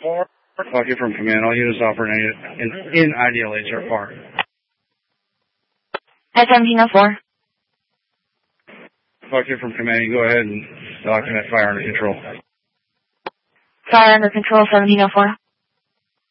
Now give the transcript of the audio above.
Talk you from command. All units operating in IDLH are FAR. S-1704. Talk you from command. You go ahead and document fire under control. Fire under control, 1704.